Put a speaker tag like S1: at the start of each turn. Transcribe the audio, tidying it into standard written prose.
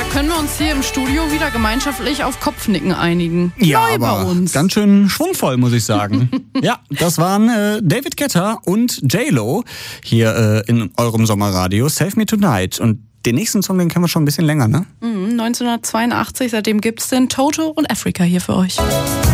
S1: können wir uns hier im Studio wieder gemeinschaftlich auf Kopfnicken einigen.
S2: Ja,
S1: neu
S2: aber
S1: bei uns.
S2: Ganz schön schwungvoll, muss ich sagen. Ja, das waren David Guetta und J-Lo hier in eurem Sommerradio. Save Me Tonight. Und den nächsten Song, den kennen wir schon ein bisschen länger, ne?
S1: 1982, seitdem gibt's den Toto und Africa hier für euch.